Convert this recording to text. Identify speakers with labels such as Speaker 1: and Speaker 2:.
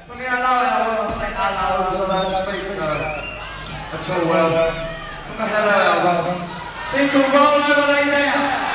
Speaker 1: From the hello, I say hello, I don't speak at all well. From the hello album. Think of roll over like that.